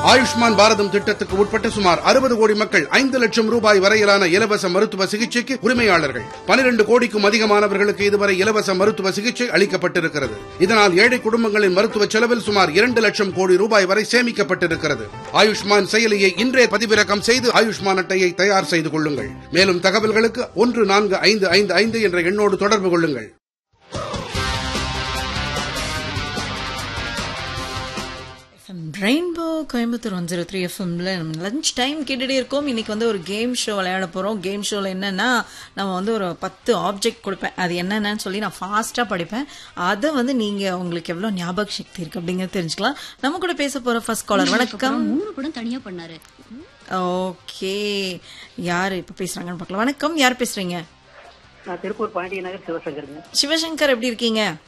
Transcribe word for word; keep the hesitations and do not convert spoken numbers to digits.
ஆயுஷ்மான் பாரதம் திட்டத்துக்கு உட்பட்ட சுமார் அறுபது கோடி மக்கள் ஐந்து லட்சம் ரூபாய் வரையிலான இலவச மருத்துவ சிகிச்சைக்கு உரிமையாளர்கள். பனிரெண்டு கோடிக்கும் அதிகமானவர்களுக்கு இதுவரை இலவச மருத்துவ சிகிச்சை அளிக்கப்பட்டிருக்கிறது. இதனால் ஏழை குடும்பங்களின் மருத்துவ செலவில் சுமார் இரண்டு லட்சம் கோடி ரூபாய் வரை சேமிக்கப்பட்டிருக்கிறது. ஆயுஷ்மான் செயலியை இன்றே பதிவிறக்கம் செய்து ஆயுஷ்மான் அட்டையை தயார் செய்து கொள்ளுங்கள். மேலும் தகவல்களுக்கு ஒன்று நான்கு ஐந்து ஐந்து ஐந்து என்ற எண்ணோடு தொடர்பு கொள்ளுங்கள். Rainbow Coimbatore one zero three எஃப்எம்ல நம்ம லஞ்ச் டைம் கேட்டுட்டே இருக்கோம். இன்னைக்கு வந்து ஒரு கேம் ஷோ விளையாட போறோம். கேம் ஷோல என்னன்னா, நம்ம வந்து ஒரு பத்து ஆப்ஜெக்ட் கொடுப்பேன். அது என்னன்னு சொல்லி நான் ஃபாஸ்டா படிப்பேன். அதை வந்து நீங்க உங்களுக்கு எவ்வளவு ஞாபக சக்தி இருக்கு அப்படிங்கறது தெரிஞ்சுக்கலாம். நம்ம கூட பேச போற ஃபர்ஸ்ட் காலர். வணக்கம். மூணு படம் தனியா பண்ணாரு. ஓகே, யாரு இப்ப பேசுறாங்கன்னு பார்க்கலாம். வணக்கம், யார் பேசுறீங்க? திருப்பூர் பாண்டிய நகர் சிவசங்கர். சிவசங்கர், எப்படி இருக்கீங்க?